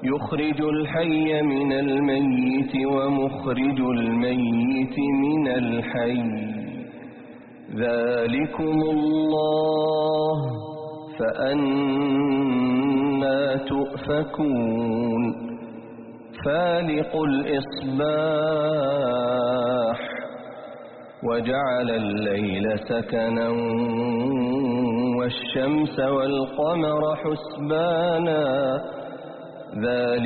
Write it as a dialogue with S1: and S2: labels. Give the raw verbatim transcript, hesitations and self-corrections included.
S1: يخرج الحي من الميت ومخرج الميت من الحي ذلكم الله فأنى تؤفكون فالق الإصباح وجعل الليل سكنا والشمس والقمر حسبانا ذلك